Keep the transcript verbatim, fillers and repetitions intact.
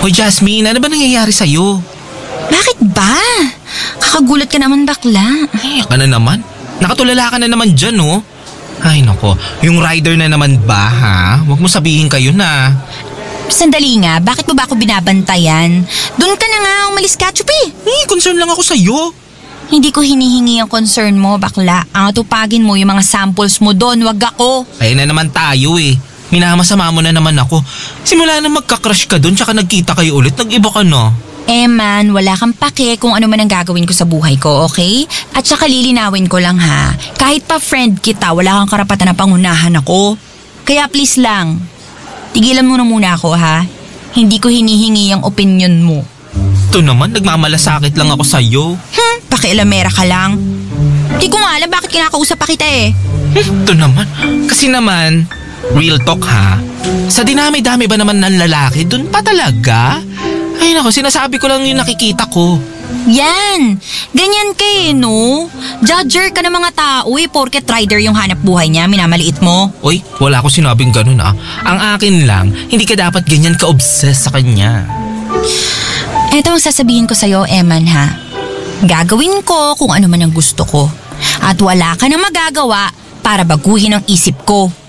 Hoy Jasmine, ano ba nangyayari sa'yo? Bakit ba? Kakagulat ka naman bakla. Ay, ka na naman. Nakatulala ka na naman dyan, oh. Ay nako, yung rider na naman ba ha? Huwag mo sabihin kayo na. Sandali nga, bakit mo ba ako binabantayan? Doon ka na nga, umalis ka, Chupi. Eh, concern lang ako sa'yo. Hindi ko hinihingi ang concern mo, bakla. Ang atupagin mo yung mga samples mo doon, wag ako. Ayun na naman tayo eh. Minamasama mo na naman ako. Simula na magka-crush ka doon tsaka nagkita kayo ulit, nag-iba ka na. Eh man, wala kang pake kung ano man ang gagawin ko sa buhay ko, okay? At saka lilinawin ko lang ha, kahit pa friend kita, wala kang karapatan na pangunahan ako. Kaya please lang, tigilan mo na muna ako ha. Hindi ko hinihingi ang opinion mo. Ito naman, nagmamalasakit lang ako sa'yo. Hmm, pakialamera ka lang. Di ko nga alam bakit kinakausap pa kita eh. Hmm, ito naman, kasi naman, real talk ha. Sa dinami-dami ba naman ng lalaki, dun pa talaga? Ay nako, sinasabi ko lang yung nakikita ko. Yan! Ganyan ka eh, no? Judger ka ng mga tao eh, porket rider yung hanap buhay niya, minamaliit mo. Uy, wala ko sinabing ganun ah. Ang akin lang, hindi ka dapat ganyan ka-obsess sa kanya. Eto ang sasabihin ko sa'yo, Eman ha. Gagawin ko kung ano man ang gusto ko. At wala ka nang magagawa para baguhin ang isip ko.